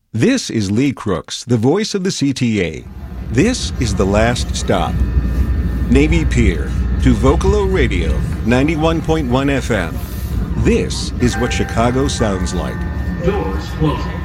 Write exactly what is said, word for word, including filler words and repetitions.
This is Lee Crooks, the voice of the C T A. This is The Last Stop. Navy Pier to Vocalo Radio, ninety-one point one F M. This is what Chicago sounds like. Doors closing.